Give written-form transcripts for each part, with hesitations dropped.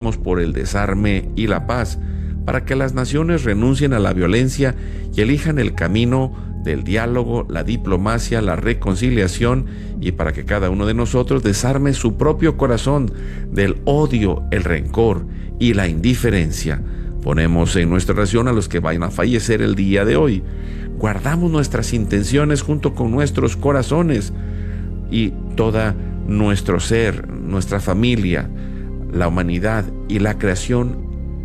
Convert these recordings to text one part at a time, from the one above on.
oramos por el desarme y la paz, para que las naciones renuncien a la violencia y elijan el camino del diálogo, la diplomacia, la reconciliación, y para que cada uno de nosotros desarme su propio corazón del odio, el rencor y la indiferencia. Ponemos en nuestra oración a los que vayan a fallecer el día de hoy. Guardamos nuestras intenciones junto con nuestros corazones y todo nuestro ser, nuestra familia, la humanidad y la creación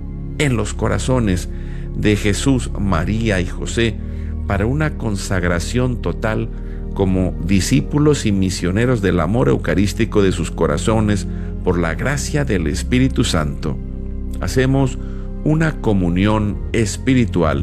en los corazones de Jesús, María y José, para una consagración total como discípulos y misioneros del amor eucarístico de sus corazones por la gracia del Espíritu Santo. Hacemos una comunión espiritual.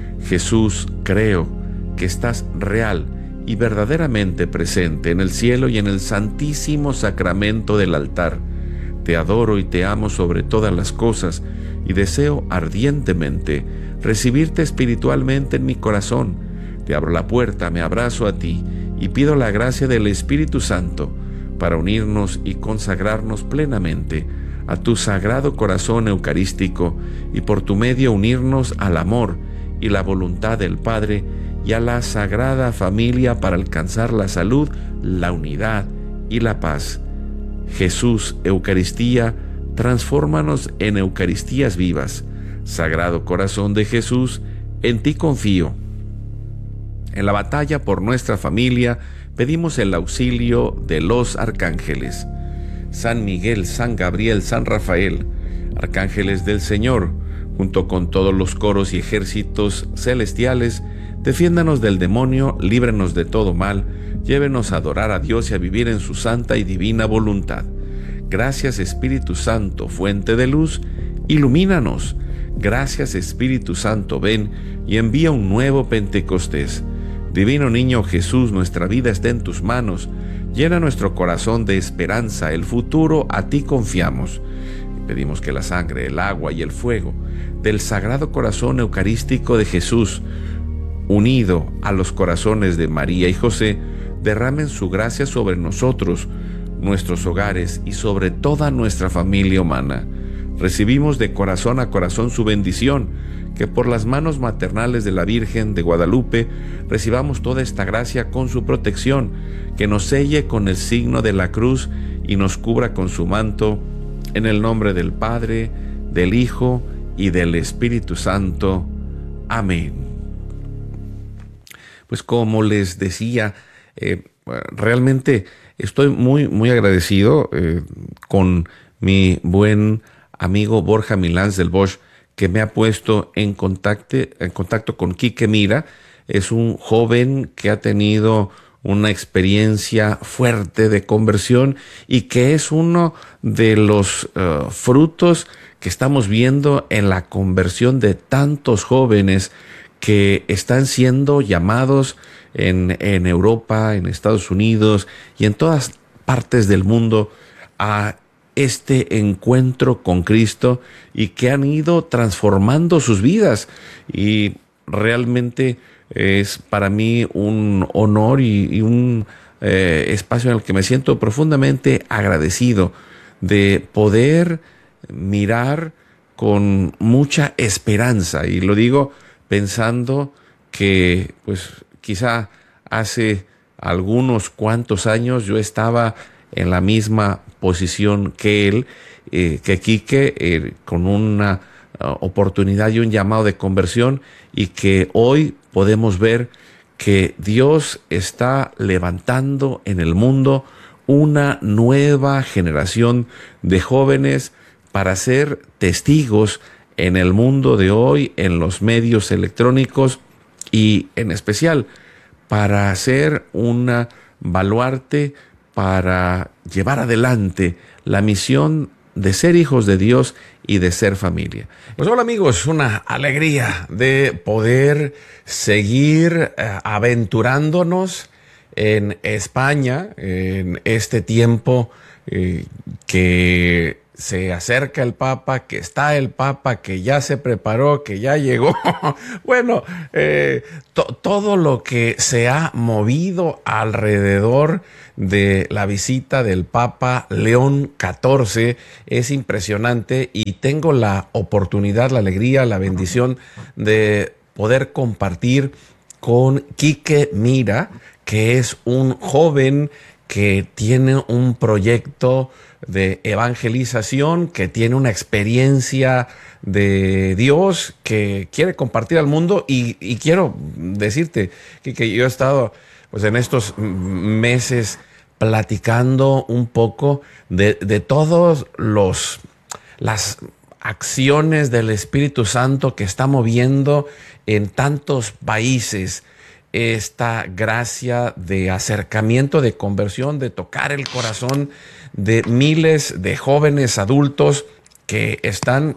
Jesús, creo que estás real y verdaderamente presente en el cielo y en el santísimo sacramento del altar. Te adoro y te amo sobre todas las cosas y deseo ardientemente recibirte espiritualmente en mi corazón. Te abro la puerta, me abrazo a ti y pido la gracia del Espíritu Santo para unirnos y consagrarnos plenamente a tu sagrado corazón eucarístico y por tu medio unirnos al amor y la voluntad del Padre y a la Sagrada Familia para alcanzar la salud, la unidad y la paz. Jesús, Eucaristía, transfórmanos en Eucaristías vivas. Sagrado Corazón de Jesús, en ti confío. En la batalla por nuestra familia pedimos el auxilio de los arcángeles. San Miguel, San Gabriel, San Rafael, arcángeles del Señor, junto con todos los coros y ejércitos celestiales, defiéndanos del demonio, líbrenos de todo mal, llévenos a adorar a Dios y a vivir en su santa y divina voluntad. Gracias Espíritu Santo, fuente de luz, ilumínanos. Gracias Espíritu Santo, ven y envía un nuevo Pentecostés. Divino Niño Jesús, nuestra vida está en tus manos. Llena nuestro corazón de esperanza, el futuro a ti confiamos. Pedimos que la sangre, el agua y el fuego del Sagrado Corazón Eucarístico de Jesús, unido a los corazones de María y José, derramen su gracia sobre nosotros, nuestros hogares y sobre toda nuestra familia humana. Recibimos de corazón a corazón su bendición, que por las manos maternales de la Virgen de Guadalupe recibamos toda esta gracia con su protección, que nos selle con el signo de la cruz y nos cubra con su manto, en el nombre del Padre, del Hijo y del Espíritu Santo. Amén. Pues como les decía, realmente estoy muy agradecido con mi buen amigo Borja Milans del Bosch, que me ha puesto en contacto con Quique Mira. Es un joven que ha tenido una experiencia fuerte de conversión y que es uno de los frutos que estamos viendo en la conversión de tantos jóvenes que están siendo llamados en Europa, en Estados Unidos y en todas partes del mundo a este encuentro con Cristo y que han ido transformando sus vidas. Y realmente es para mí un honor y un espacio en el que me siento profundamente agradecido de poder mirar con mucha esperanza. Y lo digo pensando que pues quizá hace algunos cuantos años yo estaba en la misma posición que él, que Quique, con una oportunidad y un llamado de conversión, y que hoy podemos ver que Dios está levantando en el mundo una nueva generación de jóvenes para ser testigos en el mundo de hoy, en los medios electrónicos y en especial para ser una baluarte para llevar adelante la misión de ser hijos de Dios y de ser familia. Pues hola amigos, una alegría de poder seguir aventurándonos en España en este tiempo que se acerca el Papa, que está el Papa, que ya se preparó, que ya llegó. Bueno, todo lo que se ha movido alrededor de la visita del Papa León XIV es impresionante, y tengo la oportunidad, la alegría, la bendición de poder compartir con Quique Mira, que es un joven que tiene un proyecto de evangelización, que tiene una experiencia de Dios que quiere compartir al mundo. Y quiero decirte que yo he estado pues en estos meses platicando un poco de todos las acciones del Espíritu Santo que está moviendo en tantos países, esta gracia de acercamiento, de conversión, de tocar el corazón de miles de jóvenes adultos que están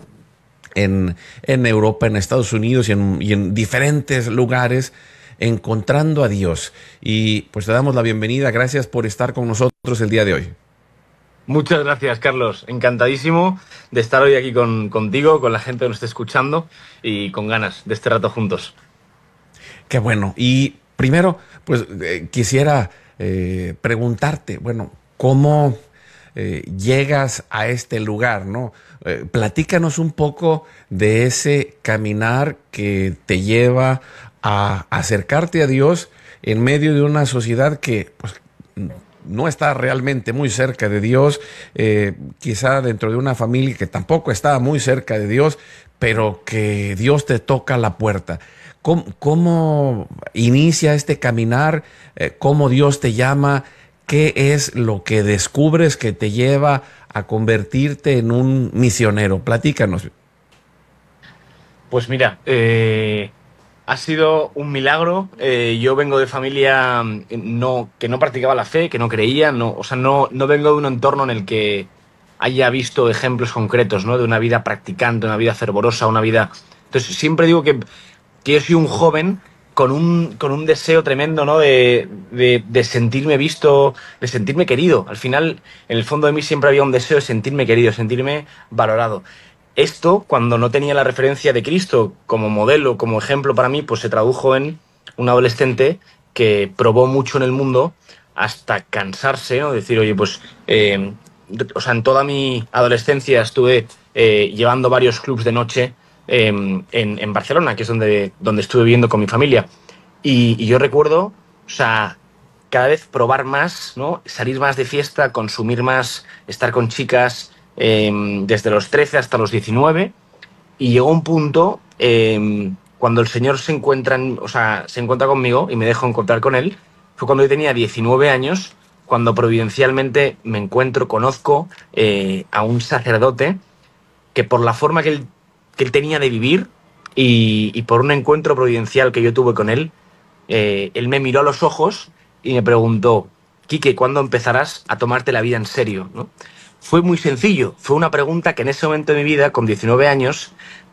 en Europa, en Estados Unidos y en diferentes lugares, encontrando a Dios. Y pues te damos la bienvenida. Gracias por estar con nosotros el día de hoy. Muchas gracias, Carlos. Encantadísimo de estar hoy aquí contigo, con la gente que nos esté escuchando y con ganas de este rato juntos. Qué bueno. Y primero, pues quisiera preguntarte, bueno, ¿cómo llegas a este lugar, ¿no? Platícanos un poco de ese caminar que te lleva a acercarte a Dios en medio de una sociedad que pues, no está realmente muy cerca de Dios, quizá dentro de una familia que tampoco está muy cerca de Dios, pero que Dios te toca la puerta. ¿Cómo inicia este caminar? ¿Cómo Dios te llama? ¿Qué es lo que descubres que te lleva a convertirte en un misionero? Platícanos. Pues mira, ha sido un milagro. Yo vengo de familia que no practicaba la fe, que no creía, no vengo de un entorno en el que haya visto ejemplos concretos, ¿no? De una vida practicante, una vida fervorosa, una vida... Entonces siempre digo que yo soy un joven con un deseo tremendo, ¿no? De sentirme visto, de sentirme querido. Al final, en el fondo de mí siempre había un deseo de sentirme querido, sentirme valorado. Esto, cuando no tenía la referencia de Cristo como modelo, como ejemplo para mí, pues se tradujo en un adolescente que probó mucho en el mundo hasta cansarse, ¿no? Decir, oye, pues, en toda mi adolescencia estuve llevando varios clubs de noche en Barcelona, que es donde estuve viviendo con mi familia. Y yo recuerdo, cada vez probar más, ¿no? Salir más de fiesta, consumir más, estar con chicas desde los 13 hasta los 19, y llegó un punto cuando el Señor se encuentra conmigo y me dejo encontrar con Él. Fue cuando yo tenía 19 años, cuando providencialmente conozco a un sacerdote que, por la forma que él tenía de vivir y por un encuentro providencial que yo tuve con él, él me miró a los ojos y me preguntó: Quique, ¿cuándo empezarás a tomarte la vida en serio, ¿no? Fue muy sencillo, fue una pregunta que en ese momento de mi vida, con 19 años,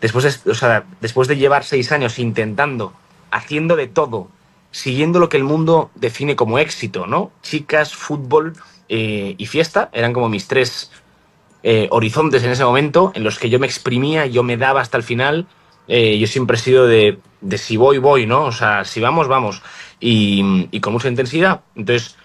después de llevar 6 años intentando, haciendo de todo, siguiendo lo que el mundo define como éxito, ¿no? Chicas, fútbol y fiesta, eran como mis tres horizontes en ese momento, en los que yo me exprimía, yo me daba hasta el final. Yo siempre he sido de si voy, ¿no? O sea, si vamos, vamos. Y con mucha intensidad. Entonces,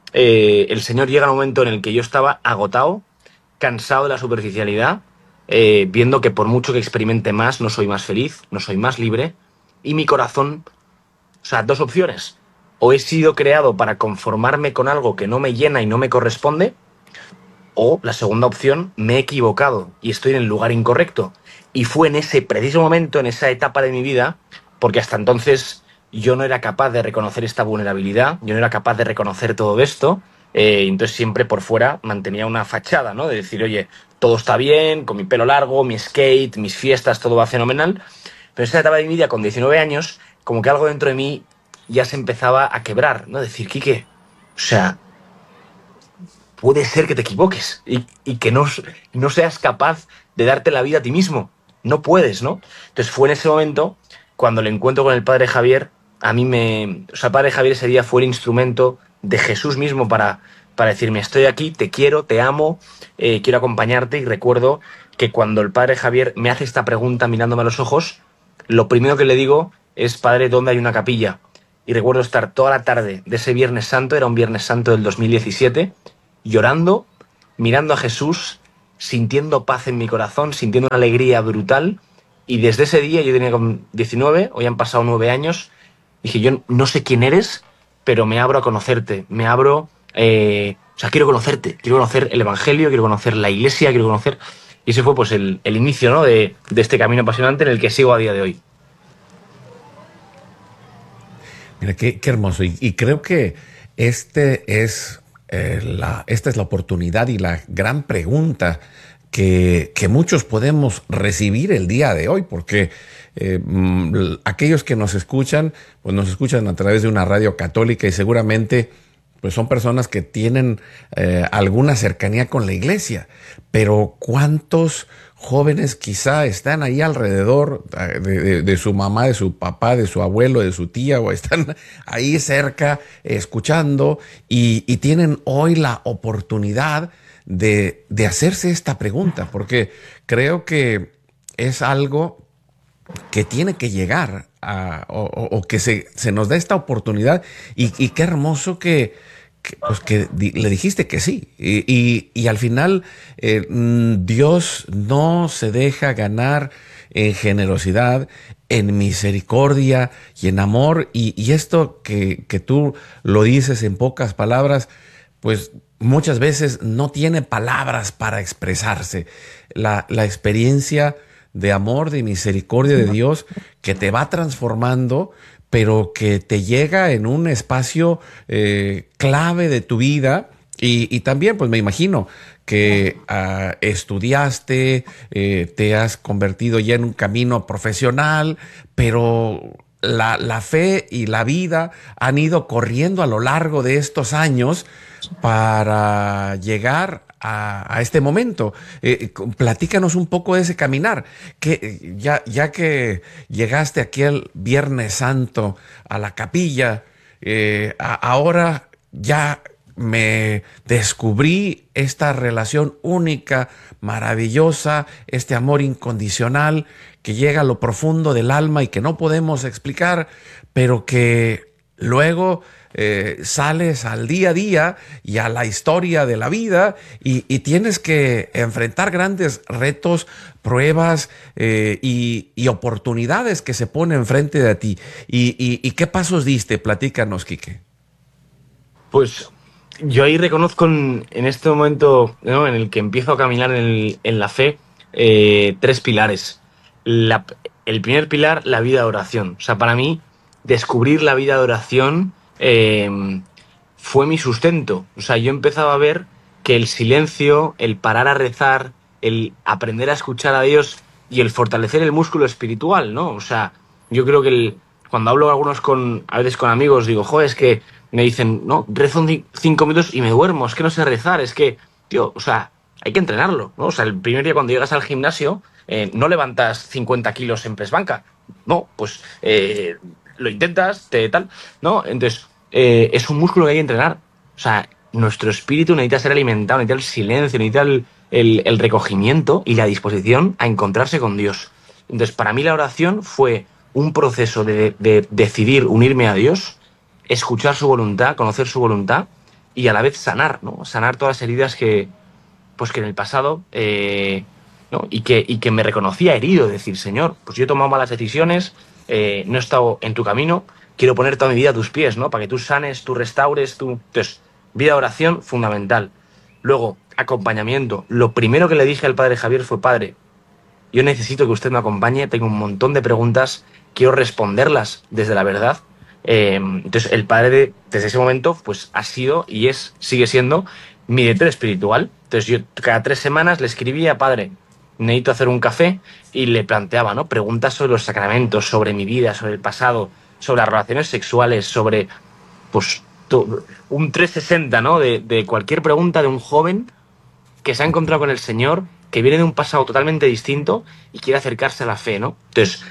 el Señor llega a un momento en el que yo estaba agotado, cansado de la superficialidad, viendo que por mucho que experimente más, no soy más feliz, no soy más libre. Y mi corazón, dos opciones: o he sido creado para conformarme con algo que no me llena y no me corresponde, o la segunda opción, me he equivocado y estoy en el lugar incorrecto. Y fue en ese preciso momento, en esa etapa de mi vida, porque hasta entonces yo no era capaz de reconocer esta vulnerabilidad, yo no era capaz de reconocer todo esto, entonces siempre por fuera mantenía una fachada, ¿no? De decir, oye, todo está bien, con mi pelo largo, mi skate, mis fiestas, todo va fenomenal. Pero en esa etapa de mi vida, con 19 años, como que algo dentro de mí ya se empezaba a quebrar, ¿no? Decir, Quique, puede ser que te equivoques y que no seas capaz de darte la vida a ti mismo. No puedes, ¿no? Entonces fue en ese momento cuando el encuentro con el Padre Javier, el Padre Javier ese día fue el instrumento de Jesús mismo para para decirme, estoy aquí, te quiero, te amo, quiero acompañarte. Y recuerdo que cuando el padre Javier me hace esta pregunta mirándome a los ojos, lo primero que le digo es, padre, ¿dónde hay una capilla? Y recuerdo estar toda la tarde de ese Viernes Santo, era un Viernes Santo del 2017, llorando, mirando a Jesús, sintiendo paz en mi corazón, sintiendo una alegría brutal. Y desde ese día, yo tenía como 19, hoy han pasado 9 años, dije, yo no sé quién eres, pero me abro a conocerte, me abro, o sea, quiero conocerte, quiero conocer el Evangelio, quiero conocer la Iglesia, quiero conocer... Y ese fue pues el inicio, ¿no?, de este camino apasionante en el que sigo a día de hoy. Mira, qué hermoso. Y creo que esta es la oportunidad y la gran pregunta que muchos podemos recibir el día de hoy, porque aquellos que nos escuchan, pues nos escuchan a través de una radio católica y seguramente pues son personas que tienen alguna cercanía con la iglesia, pero ¿cuántos jóvenes quizá están ahí alrededor de su mamá, de su papá, de su abuelo, de su tía, o están ahí cerca escuchando y tienen hoy la oportunidad de hacerse esta pregunta? Porque creo que es algo que tiene que llegar o que se nos da esta oportunidad, y qué hermoso que le dijiste que sí, y al final Dios no se deja ganar en generosidad, en misericordia y en amor, y esto que tú lo dices en pocas palabras, pues muchas veces no tiene palabras para expresarse. La experiencia de amor, de misericordia de Dios que te va transformando, pero que te llega en un espacio clave de tu vida. Y también, pues me imagino que estudiaste, te has convertido ya en un camino profesional, pero la fe y la vida han ido corriendo a lo largo de estos años para llegar a este momento. Platícanos un poco de ese caminar, que ya que llegaste aquí el Viernes Santo a la capilla, ahora ya me descubrí esta relación única, maravillosa, este amor incondicional que llega a lo profundo del alma y que no podemos explicar, pero que luego sales al día a día y a la historia de la vida, y tienes que enfrentar grandes retos, pruebas y oportunidades que se ponen frente de ti. ¿Y qué pasos diste? Platícanos, Quique. Pues yo ahí reconozco en este momento, ¿no?, en el que empiezo a caminar en la fe, 3 pilares. El primer pilar, la vida de oración. O sea, para mí, descubrir la vida de oración fue mi sustento. O sea, yo empezaba a ver que el silencio, el parar a rezar, el aprender a escuchar a Dios y el fortalecer el músculo espiritual, ¿no? O sea, yo creo que cuando hablo a veces con amigos, digo, joder, es que me dicen, no, rezo 5 minutos y me duermo, es que no sé rezar, es que, tío, o sea, hay que entrenarlo, ¿no? O sea, el primer día cuando llegas al gimnasio, no levantas 50 kilos en press banca, no, pues lo intentas, tal, ¿no? Entonces, es un músculo que hay que entrenar. O sea, nuestro espíritu necesita ser alimentado, necesita el silencio, necesita el recogimiento y la disposición a encontrarse con Dios. Entonces, para mí la oración fue un proceso de decidir unirme a Dios, escuchar su voluntad, conocer su voluntad y a la vez sanar, ¿no? Sanar todas las heridas que en el pasado, ¿no? y que me reconocía herido, decir, Señor, pues yo he tomado malas decisiones, no he estado en tu camino, quiero poner toda mi vida a tus pies, ¿no? Para que tú sanes, tú restaures, Entonces, vida de oración, fundamental. Luego, acompañamiento. Lo primero que le dije al padre Javier fue, padre, yo necesito que usted me acompañe, tengo un montón de preguntas, quiero responderlas desde la verdad. Entonces, el padre desde ese momento, pues ha sido y sigue siendo mi director espiritual. Entonces, yo cada 3 semanas le escribía, padre, necesito hacer un café, y le planteaba, ¿no?, preguntas sobre los sacramentos, sobre mi vida, sobre el pasado, sobre las relaciones sexuales, sobre, pues, un 360, ¿no?, de cualquier pregunta de un joven que se ha encontrado con el Señor, que viene de un pasado totalmente distinto y quiere acercarse a la fe, ¿no? Entonces,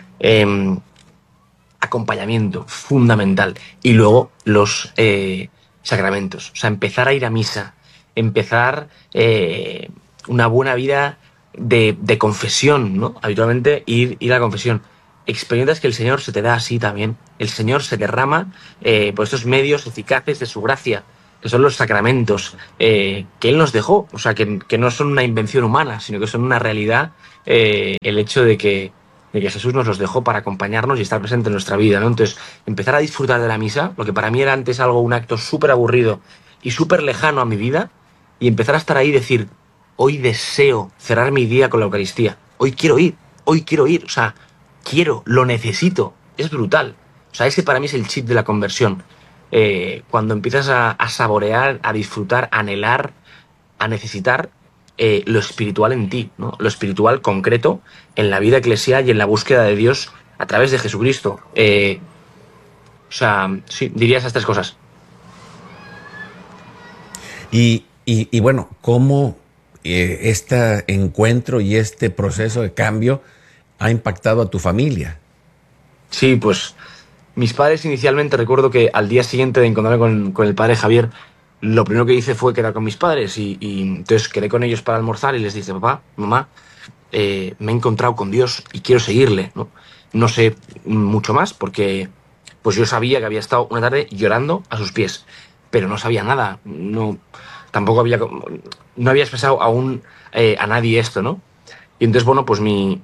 acompañamiento, fundamental. Y luego los sacramentos. O sea, empezar a ir a misa, empezar una buena vida de confesión, ¿no? Habitualmente ir a la confesión. Experimentas que el Señor se te da así también. El Señor se derrama por estos medios eficaces de su gracia, que son los sacramentos, que Él nos dejó. O sea, que no son una invención humana, sino que son una realidad, el hecho de que Jesús nos los dejó para acompañarnos y estar presente en nuestra vida, ¿no? Entonces, empezar a disfrutar de la misa, lo que para mí era antes un acto súper aburrido y súper lejano a mi vida, y empezar a estar ahí y decir, hoy deseo cerrar mi día con la Eucaristía. Hoy quiero ir, o sea, quiero, lo necesito. Es brutal. O sea, ese para mí es el chip de la conversión. Cuando empiezas a saborear, a disfrutar, a anhelar, a necesitar lo espiritual en ti, ¿no? Lo espiritual concreto en la vida eclesial y en la búsqueda de Dios a través de Jesucristo. O sea, sí, diría esas tres cosas. Y bueno, ¿cómo este encuentro y este proceso de cambio ha impactado a tu familia? Sí, pues mis padres inicialmente, recuerdo que al día siguiente de encontrarme con el padre Javier, lo primero que hice fue quedar con mis padres y entonces quedé con ellos para almorzar y les dije, papá, mamá, me he encontrado con Dios y quiero seguirle, ¿no? No sé mucho más porque pues yo sabía que había estado una tarde llorando a sus pies, pero no sabía nada, no, tampoco no había expresado aún a nadie esto, ¿no? Y entonces, bueno, pues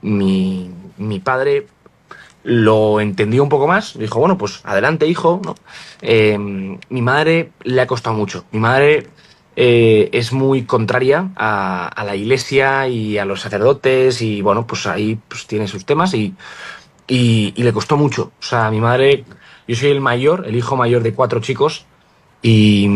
mi padre lo entendió un poco más, dijo, bueno, pues adelante, hijo, ¿no? Mi madre le ha costado mucho. Mi madre es muy contraria a la iglesia y a los sacerdotes y, bueno, pues ahí pues, tiene sus temas y le costó mucho. O sea, mi madre, yo soy el mayor, el hijo mayor de 4 chicos y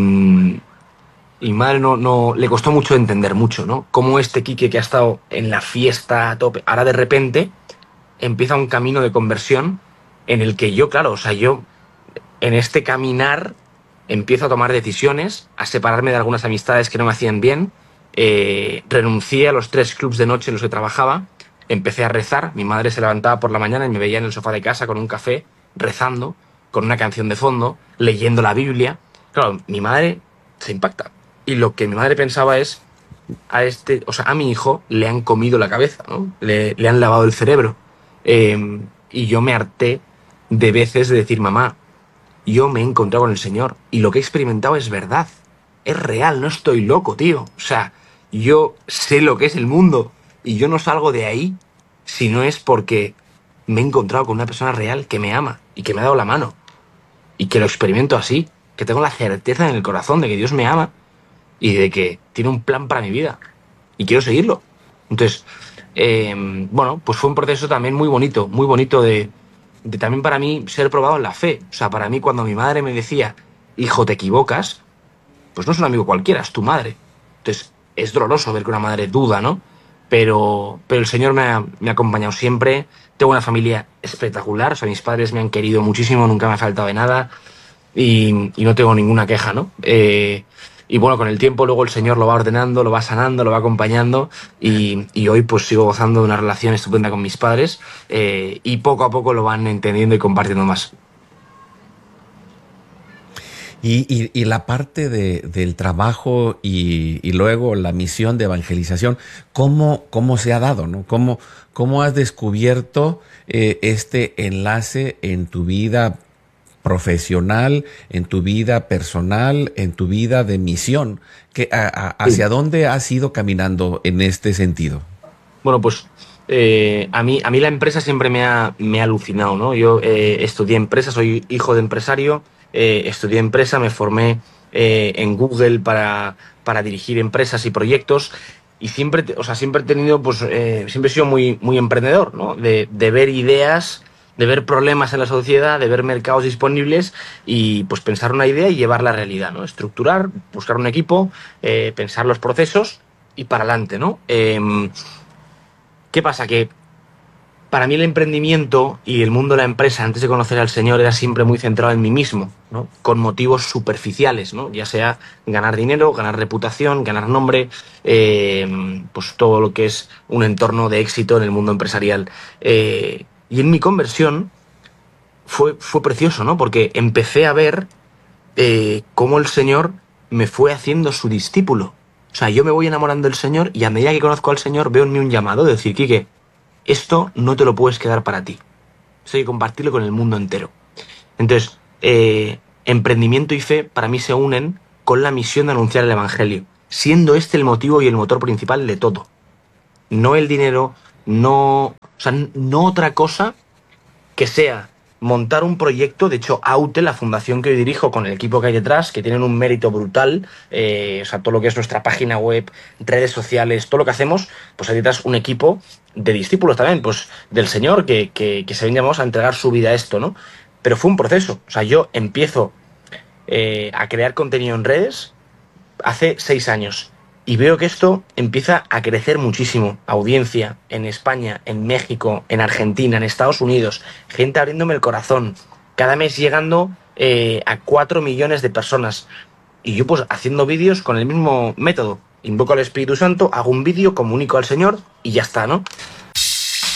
mi madre no le costó mucho entender mucho, ¿no? Cómo este Quique que ha estado en la fiesta a tope, ahora de repente empieza un camino de conversión en el que yo, claro, o sea, yo en este caminar empiezo a tomar decisiones, a separarme de algunas amistades que no me hacían bien, renuncié a los 3 clubs de noche en los que trabajaba, empecé a rezar, mi madre se levantaba por la mañana y me veía en el sofá de casa con un café, rezando, con una canción de fondo, leyendo la Biblia. Claro, mi madre se impacta. Y lo que mi madre pensaba es, a mi hijo le han comido la cabeza, ¿no? Le han lavado el cerebro. Y yo me harté de veces de decir, mamá, yo me he encontrado con el Señor y lo que he experimentado es verdad, es real, no estoy loco, tío. O sea, yo sé lo que es el mundo y yo no salgo de ahí si no es porque me he encontrado con una persona real que me ama y que me ha dado la mano y que lo experimento así, que tengo la certeza en el corazón de que Dios me ama y de que tiene un plan para mi vida y quiero seguirlo. Entonces, bueno, pues fue un proceso también muy bonito de también para mí ser probado en la fe. O sea, para mí cuando mi madre me decía, hijo, te equivocas, pues no es un amigo cualquiera, es tu madre. Entonces, es doloroso ver que una madre duda, ¿no? Pero el Señor me ha acompañado siempre. Tengo una familia espectacular, o sea, mis padres me han querido muchísimo, nunca me ha faltado de nada y no tengo ninguna queja, ¿no? Y bueno, con el tiempo luego el Señor lo va ordenando, lo va sanando, lo va acompañando y hoy pues sigo gozando de una relación estupenda con mis padres y poco a poco lo van entendiendo y compartiendo más. Y la parte del trabajo y luego la misión de evangelización, ¿cómo se ha dado, ¿no? ¿Cómo has descubierto este enlace en tu vida profesional, en tu vida personal, en tu vida de misión? ¿Hacia dónde has ido caminando en este sentido? Bueno, pues a mí la empresa siempre me ha alucinado, ¿no? Yo estudié empresa, soy hijo de empresario, estudié empresa, me formé en Google para dirigir empresas y proyectos y siempre, o sea, siempre he tenido, pues, siempre he sido muy emprendedor, ¿no? De ver ideas, de ver problemas en la sociedad, de ver mercados disponibles y pues pensar una idea y llevarla a la realidad, ¿no? Estructurar, buscar un equipo, pensar los procesos y para adelante, ¿no? ¿Qué pasa? Que para mí el emprendimiento y el mundo de la empresa antes de conocer al Señor era siempre muy centrado en mí mismo, ¿no? Con motivos superficiales, ¿no? Ya sea ganar dinero, ganar reputación, ganar nombre, pues todo lo que es un entorno de éxito en el mundo empresarial. Y en mi conversión fue precioso, ¿no? Porque empecé a ver cómo el Señor me fue haciendo su discípulo. sea, yo me voy enamorando del Señor y a medida que conozco al Señor veo en mí un llamado de decir, Quique, esto no te lo puedes quedar para ti. Esto hay que compartirlo con el mundo entero. Entonces, emprendimiento y fe para mí se unen con la misión de anunciar el Evangelio, siendo este el motivo y el motor principal de todo. No el dinero, no otra cosa que sea montar un proyecto. De hecho, Aute, la fundación que hoy dirijo con el equipo que hay detrás, que tienen un mérito brutal, todo lo que es nuestra página web, redes sociales, todo lo que hacemos, pues hay detrás un equipo de discípulos también, pues del Señor, que se ven llamados a entregar su vida a esto, ¿no? Pero fue un proceso. O sea, yo empiezo a crear contenido en redes hace 6 años. Y veo que esto empieza a crecer muchísimo. Audiencia en España, en México, en Argentina, en Estados Unidos. Gente abriéndome el corazón. Cada mes llegando a 4 millones de personas. Y yo pues haciendo vídeos con el mismo método. Invoco al Espíritu Santo, hago un vídeo, comunico al Señor y ya está, ¿no?